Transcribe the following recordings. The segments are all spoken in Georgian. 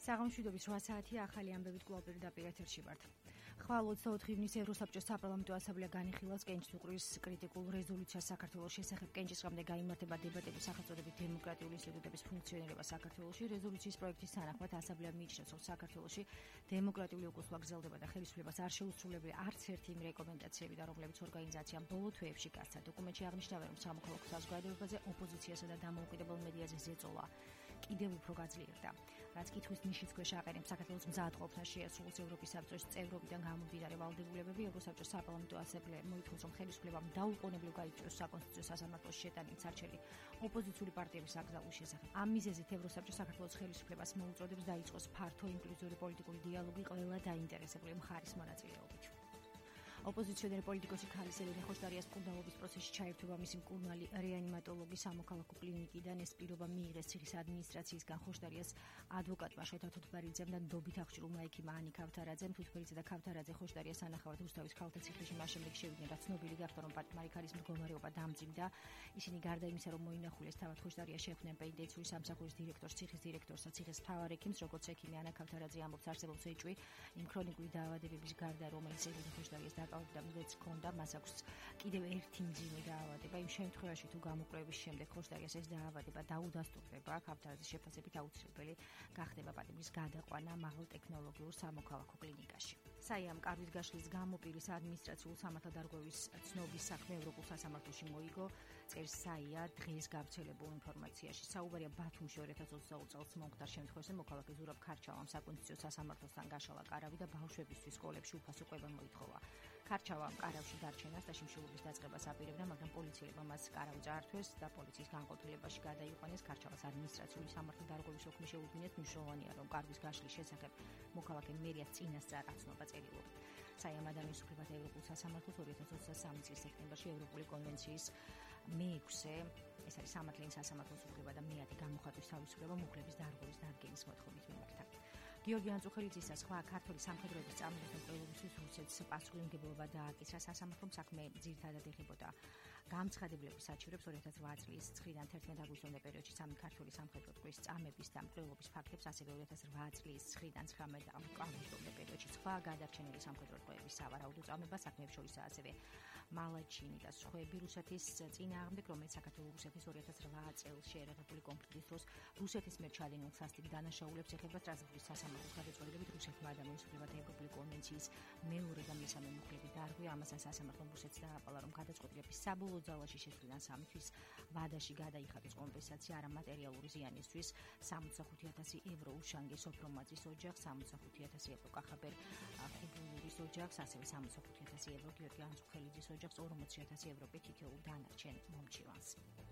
საღამოშვიდობის 8 საათია, ახალი ამბებით კვლავ პირდაპირ ეთერში ვართ. ხვალ 24 ივნის ევროსაბჭოს საპარლამენტო ასამბლეა განიხილავს კენჭის უყრის კრიტიკულ რეზოლუციას საქართველოს შესახებ. კენჭის დღემდე გაიმართება დებატები სახელწოდებით დემოკრატიული ინსტიტუტების ფუნქციონირება საქართველოში. რეზოლუციის პროექტის თანახმად ასამბლეა მიიჩნევს, რომ საქართველოში დემოკრატიული უკუსვა გრძელდება და ხელისუფლებას არ შეუსრულებია არც ერთი იმ რეკომენდაციები და რომლებიც ორგანიზაციამ ბოლო თვეებში გასცა. დოკუმენტში აღნიშნავენ, რომ სამოქალაქო საზოგადოებაზე ოპოზიციასა და დამოუკიდებელ მედიაზე ზეწოლა კიდევ უფრო გაძლიერდა. რაც კითხვის ნიშის ქვეშ აყენებს საქართველოს მზად ყოფნა შეასრულოს ევროპის საბჭოს წევრობიდან გამომდინარე ვალდებულებები. ევროსაბჭოს საპარლამენტო ასამბლეა მოითხოვს, რომ ხელისუფლებამ დაუყოვნებლივ გაიწვიოს საკონსტიტუციო სასამართლოში შეტანილი სარჩელი ოპოზიციური პარტიების აკრძალვის შესახებ. ამ მიზეზით ევროსაბჭო საქართველოს ხელისუფლებას მოუწოდებს დაიწყოს ფართო ინკლუზიური პოლიტიკური დიალოგი ყველა დაინტერესებული მხარის მონაწილეობით. ოპოზიციონერი პოლიტიკოსი ქალის ელენე ხოშტარიას მკურნალობის პროცესში ჩაერთვება მისი მკურნალი რეანიმატოლოგი სამოქალაქო კლინიკიდან. ეს პირობა მიიღეს ციხის ადმინისტრაციისგან. ხოშტარიას ადვოკატმა შოთა თუთბერიძემ და ნდობით აღჭურვილმა ექიმ ანი ქავთარაძემ. თუთბერიძე და ქავთარაძე ხოშტარიას ანახავად რუსთავის ქალთა ციხეში მას შემდეგ შევიდნენ, რაც ცნობილი გახდა, რომ პატიმარი ქალის მდგომარეობა დამძიმდა. ისინი გარდა იმისა, რომ მოინახულეს, თავად ხოშტარიას შეხვდნენ პენიტენციური სამსახურის დირექტორს, ციხის დირექტორს და ციხის მთავარ ექიმს. როგორც ექიმი ანა ქავთარაძე ამბობს, არსებობს ეჭვი იმ ქრონიკული დაავადებების გარდა, რომელიც ელენე ხოშტარიას და მეც ქონდა, მას აქვს კიდევ ერთი მძიმე დაავადება. იმ შემთხვევაში თუ გამოკვლევის შემდეგ ხოშტარიას ეს დაავადება დაუდასტურდება, ქავთარაძის შეფასებით აუცილებელი გახდება პატიმრის გადაყვანა მაღალ ტექნოლოგიურ სამოქალაქო კლინიკაში. საიამ კარვის გაშლის გამო პირის ადმინისტრაციულ სამართალდარღვევის ცნობის საქმე ევროპულ სასამართლოში მოიგო. წერს საია დღეს გავრცელებულ ინფორმაციაში. საუბარია ბათუმში 2020 წელს მომხდარ შემთხვევაზე. მოქალაქე ზურაბ ქარჩავამ საკონსტიტუციო სასამართლოსთან გაშალა კარავი და ბავშვებისთვის სკოლებში უფასო კვება მოითხოვა. ქარჩავამ კარავში დარჩენას და შიმშილობის დაწყებას აპირებდა, მაგრამ პოლიციელებმა მას კარავი წაართვეს და პოლიციის განყოფილებაში გადაიყვანეს. ქარჩავას ადმინისტრაციული სამართალდარღვევის ოქმი შეუდგინეს. მნიშვნელოვანია, რომ კარვის გაშლის შესახებ მოქალაქე მერიას წინასწარ აცნობა წერილობით. საიამ ადამიანის უფლებათა ევროპულ სასამართლოს 2023 წლის სექტემბერში ევროპული კონვენციის მე-6, ეს არის სამართლიანი სასამართლოს უფლება და მეათე გამოხატვის თავისუფლება მუხლების დარღვევის დადგენის მოთხოვნით მიმართა. გიორგი ანწუხელიძის და სხვა ქართული სამხედროების წარმომადგენლთა მკვლელობისთვის რუსეთს პასუხისმგებლობა დააკისრა. სასამართლომ საქმე ძირითადად ეხებოდა გამცხადებლების საჩივრებს. 2008 წლის 9-დან 11 აგვისტომდე პერიოდში სამი ქართული სამხედრო ტყვრის წამების და მკვლელობის ფაქტებს, ასევე 2008 წლის 9-დან 19 აგვისტომდე პერიოდში სხვა გადარჩენილი სამხედრო ტყვეების სავარაუდო წამება, საქმეებს შორისაა ასევე მალაჩინი და სხვები. რუსეთის წინააღმდეგ, რომელიც საქართველოს რუსეთის 2008 წელს შეერაღებული კონფლიქტის დროს რუსეთის მიერ ჩადენილ სასტიკ დანაშაულებს ეხება სტრასბურის სასამართლოს გადაწყვეტილებით. რუსეთმა ადამიანის უფლებათა ევროპული კონვენციის მეორე და მესამე მუხლები დარღვია. ამასთან სასამართლომ რუსეთს დააყოლა, რომ გადაწყვეტილების საბოლოო ძალაში შესვლიდან 3 თვის ვადაში გადაიხადოს კომპენსაცია არამატერიალური ზიანისთვის. 65,000 евро უშანგეს სოფრომაძის ოჯახს, 65,000 евро კახაბერ ხუბულურის ოჯახს, ასევე 65,000 евро გიორგი ანწუხელიძის ოჯახს, 40,000 евро თითოეულ დანარჩენ მომჭირვანს.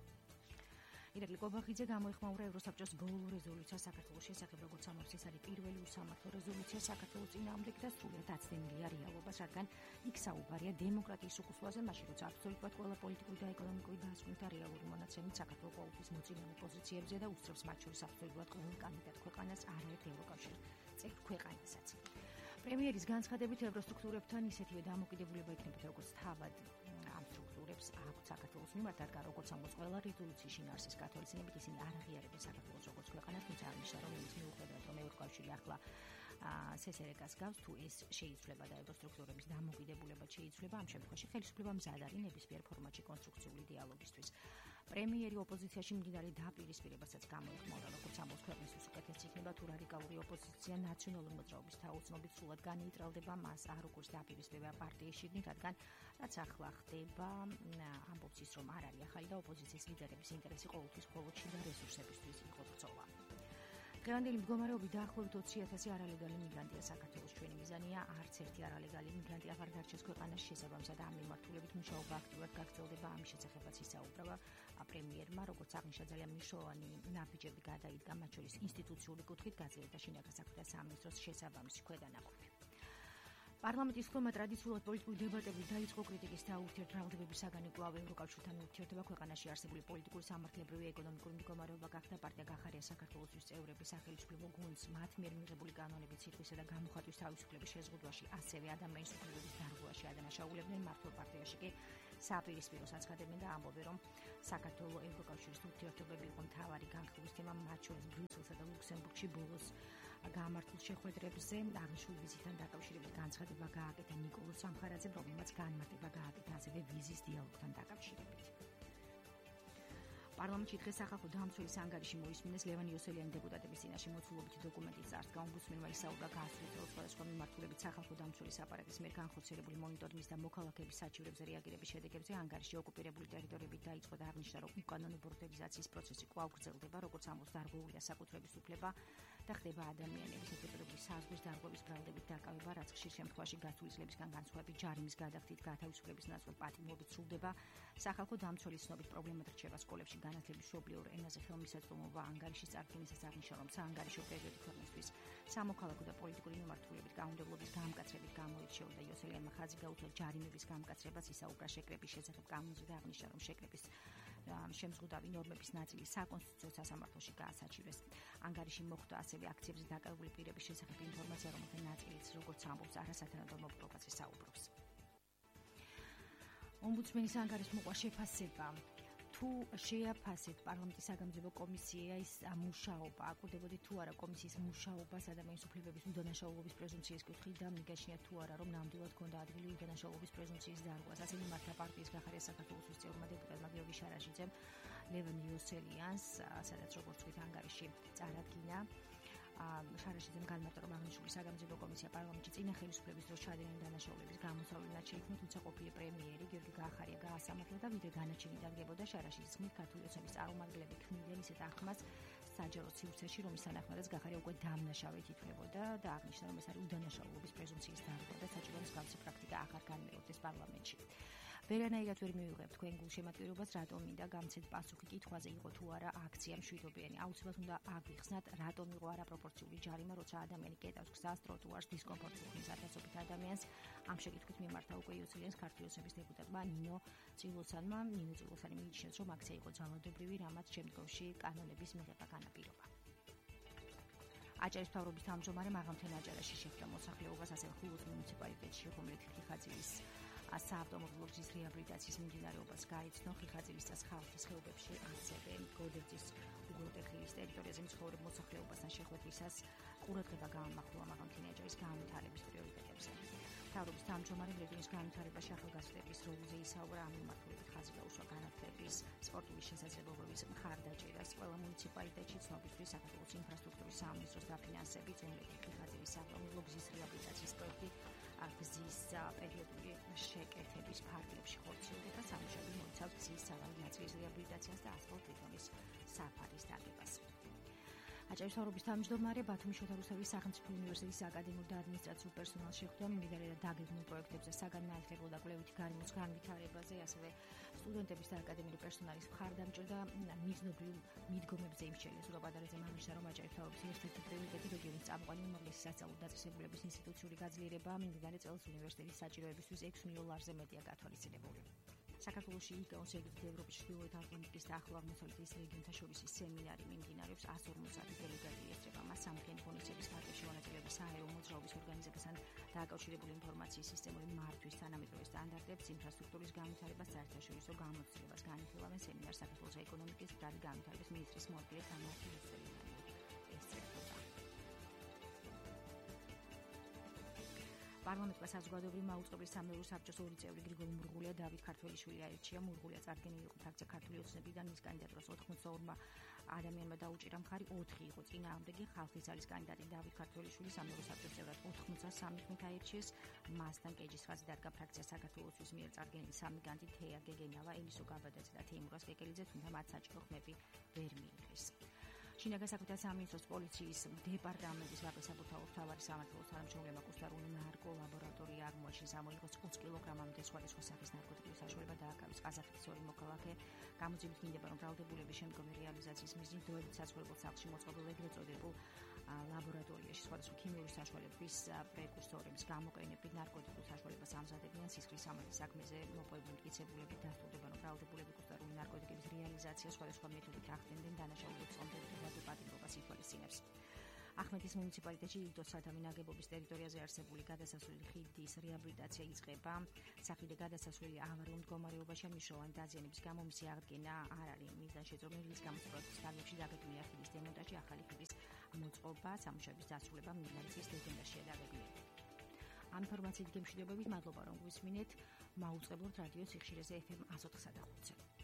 ირაკლი კობახიძე გამოიხმაურა ევროსაბჭოს ბოლო რეზოლუციას საქართველოს შესახებ, როგორც ამბობს, ეს არის პირველი უსამართლო რეზოლუცია საქართველოს წინააღმდეგ და სრულიად აცდენილია რეალობას, რადგან იქ საუბარია დემოკრატიის უკუსვაზე, მაშინ როცა აბსოლუტურად ყველა პოლიტიკური და ეკონომიკური დასკვნითა რეალური მონაცემით საქართველოს ყოველთვის მოწინავე პოზიციებზე და უსწრებს მათ შორის აბსოლუტურად ყველა კანდიდატ ქვეყანას, არაერთ ევროკავშირის წევრ ქვეყანასაც. პრემიერის განცხადებით ევროსტრუქტურებთან ისეთივე დამოკიდებულება იქნებოდა, როგორც თავად ამ სტრუქტურებს აქვს საქართველოს მიმართ, რადგან როგორც ამბობს ყველა რეზოლუციის შინაარსის გათვალისწინებით, ისინი არ აღიარებენ საქართველოს როგორც ქვეყანას, თუმცა აღნიშნა, რომ ის მიუხედავად, რომ ევროკავშირი ახლა სესერეკას გავს, თუ ეს შეიცვლება და ევროსტრუქტურების დამოკიდებულება შეიცვლება, ამ შემთხვევაში ხელისუფლება მზად არის ნებისმიერ ფორმატში კონსტრუქციული დიალოგისთვის. პრემიერი ოპოზიციაში მდგინარე დაპირისპირებასაც გამოიხმაურა, როგორც ამბობს, ქვეყნის უკეთესი იქნება, თუ რადიკალური ოპოზიცია ნაციონალური მოძრაობის თაოსნობით სრულად განეიტრალდება მას, როგორც დაპირისპირება პარტიის შიგნით, რადგან რაც ახლა ხდება, ამბობს ის, რომ არ არის ახალი და ოპოზიციის ლიდერების ინტერესი ყოველთვის მხოლოდ შიდა რესურსებისთვის იყო ბრძოლა. დღევანდელი მდგომარეობით დაახლოებით 20,000 არალეგალი მიგრანტია საქართველოს. ჩვენი მიზანია არც ერთი არალეგალი მიგრანტი აღარ დარჩეს ქვეყანაში. შესაბამისად ამ მიმართულებით მუშაობა აქტიურად გაგრძელდება. ამის შესახებაც ისაუბრა პრემიერმა, როგორც აღნიშნა, ძალიან მნიშვნელოვანი ნაბიჯები გადაიდგა, მათ შორის ინსტიტუციური კუთხით გაძლიერდა შინაგან საქმეთა სამინისტროს შესაბამისი ქვედანაყოფი. პარლამენტის ხმმა ტრადიციულად პოლიტიკური დებატები დაიწყო. კრიტიკის და ურთიერთმრავლებების საგანი კვლავ ევროკავშირთან ურთიერთობა ქვეყანაში არსებული პოლიტიკური სამართლებრივი ეკონომიკური მდგომარეობა გახდა. პარტია გახარია საქართველოს წევრების სახელმწიფო გუნდს მათ მიერ მიღებული კანონებით სიტყვისა და გამოხატვის თავისუფლების შეზღუდვაში, ასევე ადამიანის უფლებების დარღვევაში ადანაშაულებდნენ. მართლ პარტიაში კი საპირისპიროს აცხადებდნენ და ამბობენ, რომ საქართველოს ევროკავშირის ურთიერთობები იყო მთავარი განხილვის თემა, მათ შორის ბრიუსელსა და ლუქსემბურგში ბოლოს გამართულ შეხვედრებზე აღნიშნულ ვიზიტთან დაკავშირებით განცხადება გააკეთა ნიკოლოზ სამხარაძემ, რომელმაც განმარტება გააკეთა ასევე ვიზის დიალოგთან დაკავშირებით. პარლამენტში დღეს სახალხო დამცველის ანგარიში მოისმინეს ლევან იოსელიანი დეპუტატების წინაშე მოცულობითი დოკუმენტის წარსდგა. ომბუდსმენმა ისაუბრა გააცნულ სხვადასხვა მიმართულებით სახალხო დამცველის აპარატის მიერ განხორციელებული მონიტორინგის და მოქალაქეების საჩივრებზე რეაგირების შედეგებზე ანგარიში ოკუპირებული ტერიტორიებით დაიწყო და აღნიშნა, რომ უკანონო ბოროტებიზაციის პროცესი კვლავ გრძელდება, როგორც ამბობს დარღვეულია საკუთრების უფლება და ხდება ადამიანების ეთნიკური საზღვრის დარღვევის ბრალდებით დაკავება, რაც ხშირ შემთხვევაში გასული წლებისგან განსხვავებით ჯარიმის გადახდით გათავისუფლების ნაცვლად პატიმრობით სრულდება. სახალხო დამცველის ცნობით პრობლემად რჩება სკოლებში განათლების მშობლიურ ენაზე ხელმისაწვდომობა. ანგარიშის წარდგენისას აღნიშნა, რომ საანგარიშო პერიოდი ქვეყნისთვის სამოქალაქო და პოლიტიკური მიმართულებით კანონმდებლობის გამკაცრებით გამოირჩეოდა. იოსელიანმა ხაზი გაუწვა ჯარიმების გამკაცრებას, ისაუბრა შეკრების შესახებ კანონზე და აღნიშნა, რომ შეკრების შემზღუდავი ნორმების ნაწილი საკონსტიტუციო სასამართლოში გაასაჩივრეს. ანგარიში მოხვდა ასევე აქციებზე დაკავებული პირების შესახებ ინფორმაცია, რომელთა ნაწილიც, როგორც ამბობს, არასათანადო პროვოკაციას საუბრობს. ომბუდსმენის ანგარიშს მოყვა შეფასება. თუ შეაფასეთ პარლამენტის საგამოძიებო კომისიის მუშაობა, აკვირდებოდით თუ არა კომისიის მუშაობას ადამიანის უფლებების უდანაშაულობის პრეზუმციის კუთხით და მიგაშინათ თუ არა, რომ ნამდვილად ჰქონდა ადგილი უდანაშაულობის პრეზუმციის დარღვას. ასეთი მართა პარტიის გახარია საქართველოს წევრმა დეპუტატმა გიორგი შარაშიძემ ლევან იოსელიანს, სადაც როგორც ვთქვით ანგარიში წარადგინა. შარაშიძემ განმარტა, რომ აღნიშნული საგამოძიებო კომისია პარლამენტში წინა ხელისუფლების დროს ჩადენილი დანაშაულების გამოსავლენად შეიქმნა, თუმცა ყოფილი პრემიერი გიორგი გაახარია გაასამართლა და ვიდრე განაჩენი დადგებოდა, შარაშიძის ხმით ქართული ოცნების წარმომადგენლები ქმნიდნენ ისეთ ახმას საჯარო სივრცეში, რომლის თანახმადაც გაახარია უკვე დამნაშავედ ითვლებოდა და აღნიშნა, რომ ეს არის უდანაშაულობის პრეზუმციის დარღვა და საჭირო მსგავსი პრაქტიკა აღარ განმეორდეს პარლამენტში. ვერანაირად ვერ მივიღებ თქვენ გულშემატკივრობას, რატომ მინდა გამცეთ პასუხი კითხვაზე იყო თუ არა აქცია მშვიდობიანი. აუცილებლად უნდა აღვიხსნათ, რატომ იყო არაპროპორციული ჯარიმა, როცა ადამიანი კეტავს გზას, ტროტუარს, დისკომფორტს უქმნის ათასობით ადამიანს. ამ შეკითხვით მიმართა უკვე იოსელიანს ქართული ოცნების დეპუტატმა ნინო წილოსანმა. ნინო წილოსანი მიიჩნევს, რომ აქცია იყო ძალადობრივი, რამაც შემდგომში კანონების მიღება განაპირობა. აჭარის მთავრობის თავმჯდომარე მაღალმთიან აჭარაში შეხვდა მოსახლეობას, ასევე ხულოს მუნიციპალიტეტში, რომელიც ხიხაძირის საავტომობილო გზის რეაბილიტაციის მიმდინარეობას გაიცნო. ხიხაძირის და ხალხის ხეობებში, ასევე გოდერძის უგოლტეხილის ტერიტორიაზე მცხოვრებ მოსახლეობასთან შეხვედრისას ყურადღება გაამახვილა მაღალმთიანი აჭარის განვითარების პრიორიტეტებზე. მთავრობის თავმჯდომარე რეგიონის განვითარებაში ახალგაზრდების როლზე ისაუბრა. ამ მიმართულებით ხაზი გაუსვა განათლების, სპორტული შესაძლებლობების მხარდაჭერას. ყველა მუნიციპალიტეტში ცნობისთვის საქართველოს ინფრასტრუქტურის სამინისტროს დაფინანსებით უმეტი ხიხაძირის საავტომობილო გზის რეაბილიტაციის პროექტი გზის პერიოდული შეკეთების ფარგლებში ხორციელდება და სამუშაოები მოიცავს გზის სავალი ნაწილის რეაბილიტაციას და ასფალტბეტონის საფარის დაგებას. აჭარის მთავრობის თავმჯდომარე ბათუმის შოთა რუსთავის სახელმწიფო უნივერსიტეტის აკადემიურ და ადმინისტრაციულ პერსონალს შეხვდა მიმდინარე და დაგეგმილ პროექტებზე, საგანმანათლებლო და კვლევითი გარემოს განვითარებაზე, ასევე სტუდენტების და აკადემიური პერსონალის მხარდამჭერ და მიზნობრივ მიდგომებზე იმსჯელია. სურაბადარეძემ აღნიშნა, რომ აჭარის მთავრობის ერთ-ერთი პრიორიტეტი რეგიონის წამყვანი უმაღლესი სასწავლო დაწესებულების ინსტიტუციური გაძლიერება. მიმდინარე წელს უნივერსიტეტის საჭიროებისთვის 6 მილიონ დოლარზე მეტია გათვალისწინებული. საქართველოში იგაოს ეგრეთ ევროპის ჩრდილოეთ ატლანტიკის და ახლო აღმოსავლეთის რეგიონთა შორის სემინარი მიმდინარეობს 150 დელეგატი ესწრება მას სამთიანი ღონისძიების ხარჯებში მონაწილეობის საერო მოძრაობის ორგანიზებასთან დააკავშირებული ინფორმაციის სისტემური მართვის თანამედროვე სტანდარტებს, ინფრასტრუქტურის განვითარებას, საერთაშორისო გამოცდილებას განიხილავენ. სემინარს საქართველოს ეკონომიკის და განვითარების მინისტრის მოადგილე თანმართ იოსელიანი ესწრებოდა. პარლამენტმა საზოგადოებრივი მაუწყებლის სამეურვეო საბჭოს ორი წევრი გრიგოლ მურღულია, დავით ქართველიშვილი აირჩია. მურღულია წარდგენილი იყო ფრაქცია ქართული ოცნებიდან, მის კანდიდატურას 82 ადამიანმა დაუჭირა მხარი, 4 იყო წინააღმდეგი. ხალხის ძალის კანდიდატი დავით ქართველიშვილი სამეურვეო საბჭოს წევრად 83 ხმით აირჩიეს. მასთან კეჯისხაზი დადგა ფრაქცია საქართველოსთვის მიერ წარდგენილი 3 კანდიდატი თეა გეგენავა, ელისო გაბადაძე და თეიმურაზ კეკელიძე, თუმცა მათ საჭირო ხმები ვერ მიიღეს. შინაგან საქმეთა სამინისტროს პოლიციის დეპარტამენტის ვაყესაბუთაო მთავარი სამმართველოს თანამშრომლებმა კუსტარული ნარკო ლაბორატორია აღმოაჩინეს. ამოიღოს 20 კილოგრამამდე სხვადასხვა სახის ნარკოტიკული საშუალება დააკავეს. ყაზახეთის ორი მოქალაქე გამოძიებით მინდება, რომ ბრალდებულების შემდგომი რეალიზაციის მიზნით დროებით საცხოვრებელ სახლში მოწყობილ ეგრეთ წოდებულ ლაბორატორიაში სხვადასხვა ქიმიური საშუალების პრეკურსორების გამოყენებით ნარკოტიკულ საშუალებას ამზადებიან. სისხლის სამართლის საქმეზე მოპოვებული მტკიცებულებით დასტურდება, რომ ბრალდებულები კუსტარული ნარკოტიკების რეალიზაცია სხვადასხვა მეთოდით ახდენდნენ. დანაშაულების კონკრეტულ პატიმრობას ითვალისწინებს. ახმეტის მუნიციპალიტეტში ილდოს სათავე ნაგებობის ტერიტორიაზე არსებული გადასასვლელი ხიდის რეაბილიტაცია იწყება. სახიდე გადასასვლელი ავარიულ მდგომარეობაშია. მნიშვნელოვანი დაზიანების გამო მისი აღდგენა არ არის მიზანშეწონილი. ის გამოწვევის ფარგლებში დაგეგმილია ხიდის დემონტაჟი, ახალი ხიდის მოწყობა. წყობა სამუშაოების დასრულება მინიმალიზმის ლეგენდაშია დაგეგმილი. ამ ინფორმაციით გემშვიდობებით მადლობა რომ გვისმინეთ. მაუწყებლობთ რადიო სიხშირეზე FM 104.5-ზე.